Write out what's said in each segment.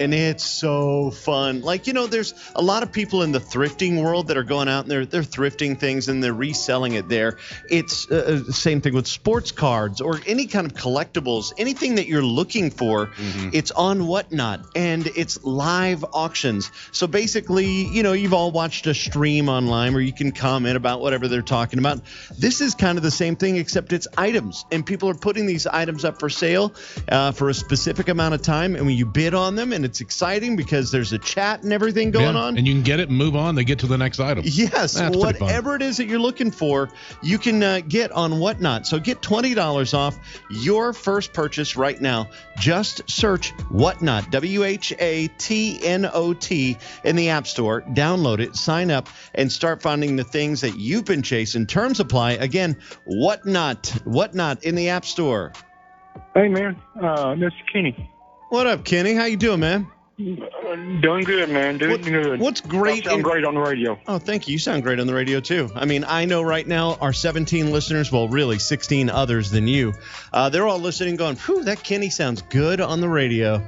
And it's so fun. Like, there's a lot of people in the thrifting world that are going out and they're thrifting things and they're reselling it there. It's the same thing with sports cards or any kind of collectibles, anything that you're looking for. It's on Whatnot, and it's live auctions. So basically, you've all watched a stream online where you can comment about whatever they're talking about. This is kind of the same thing, except it's items, and people are putting these items up for sale for a specific amount of time, and when you bid on them, and it's exciting because there's a chat and everything going on. And you can get it and move on. They get to the next item. Yes, whatever it is that you're looking for, you can get on Whatnot. So get $20 off your first purchase right now. Just search Whatnot, WHATNOT, in the App Store. Download it, sign up, and start finding the things that you've been chasing. Terms apply. Again, Whatnot in the App Store. Hey, man. This is Kenny. What up, Kenny? How you doing, man? Doing good, man. Doing good. What's great? You sound great on the radio. Oh, thank you. You sound great on the radio, too. I mean, I know right now our 17 listeners, well, really 16 others than you, they're all listening going, whew, that Kenny sounds good on the radio.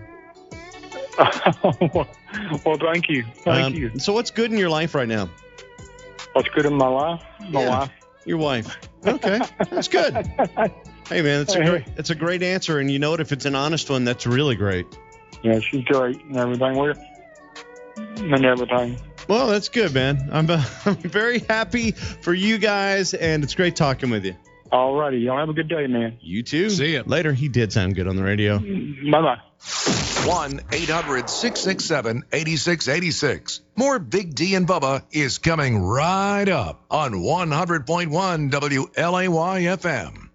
Well, thank you. Thank you. So what's good in your life right now? What's good in my life? My wife. Your wife. Okay. That's good. Hey, man, it's a great answer. And you know what? If it's an honest one, that's really great. Yeah, she's great and everything. And everything. Well, that's good, man. I'm very happy for you guys, and it's great talking with you. All righty. Y'all have a good day, man. You too. See ya. Later. He did sound good on the radio. Bye-bye. 1-800-667-8686. More Big D and Bubba is coming right up on 100.1 WLAY FM.